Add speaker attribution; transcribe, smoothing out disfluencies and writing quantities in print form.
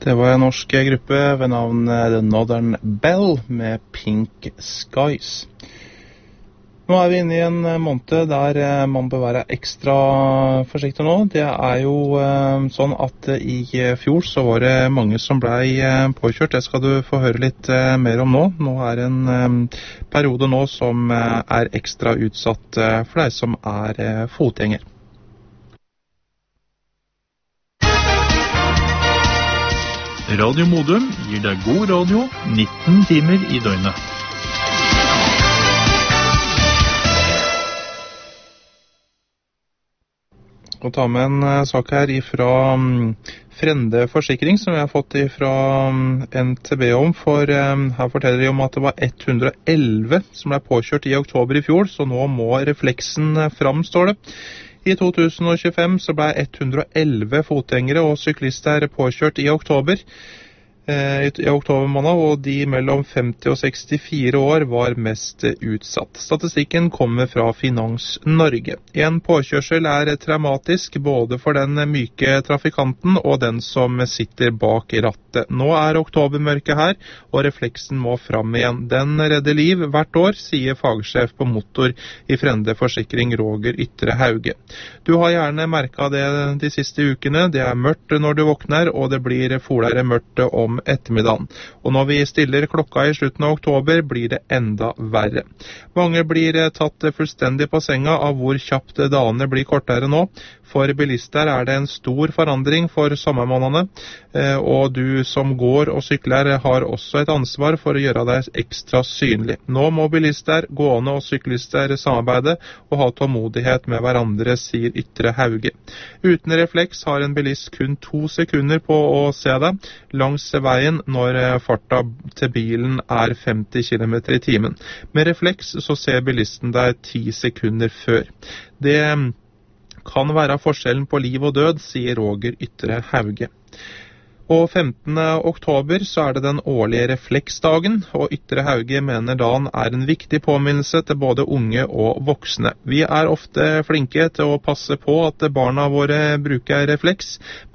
Speaker 1: Det var en norsk gruppe ved navn The Northern Bell med Pink Skies. Nå er vi inne i en måned der man bør være ekstra forsiktig nå. Det er jo sånn at i fjor så var det mange som ble påkjørt. Det skal du få høre litt mer om nå. Nå er det en periode nå som er ekstra utsatt for deg som er fotgjenger.
Speaker 2: Radio Modum gir deg god radio 19 timer i døgnet.
Speaker 1: Og ta med en sak her fra Frende Forsikring som vi har fått fra NTB om, for her forteller de om at det var 111 som ble påkjørt i oktober i fjor, så nå må refleksen fram, står det. I 2025 så ble 111 fotgjengere og syklister påkjørt i oktober. I oktober måned, og de mellom 50 og 64 år var mest utsatt. Statistikken kommer fra Finans Norge. En påkjørsel er traumatisk både for den myke trafikanten og den som sitter bak rattet. Nå er oktobermørket her, og refleksen må fram igjen. Den redder liv hvert år, sier fagsjef på motor i Frende Forsikring Roger Ytre Hauge. Du har gjerne merket det de siste ukene. Det er mørkt når du våkner, og det blir folere mørkt om ettermiddagen. Og når vi stiller klokka i slutten av oktober, blir det enda verre. Mange blir tatt fullstendig på senga av hvor kjapt dagene blir kortere nå. For bilister er det en stor forandring for sommermånedene, og du som går og sykler har også et ansvar for å gjøre deg ekstra synlig. Nå må bilister, gående og syklister samarbeide og ha tålmodighet med hverandre, sier Ytre Hauge. Uten refleks har en bilist kun 2 sekunder på å se deg langs veien når farta til bilen er 50 km i timen. Med refleks så ser bilisten deg 10 sekunder før. Det kan være forskjellen på liv og død, sier Roger Ytre Hauge. Og 15. oktober så er det den årlige refleksdagen, og Ytre Hauge mener dagen er en viktig påminnelse til både unge og voksne. Vi er ofte flinke til å passe på at barna våre bruker refleks,